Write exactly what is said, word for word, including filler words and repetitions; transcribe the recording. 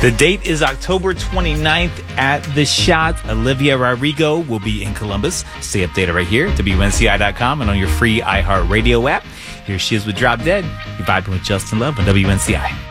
The date is October twenty-ninth at The Shot. Olivia Rodrigo will be in Columbus. Stay updated right here at W N C I dot com and on your free iHeartRadio app. Here she is with Drop Dead. You're vibing with Justin Love on W N C I.